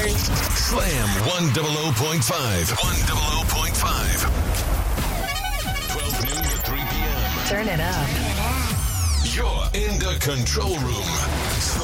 Slam 100.5. 100.5. 12 noon to 3 p.m. Turn it up. You're in the control room.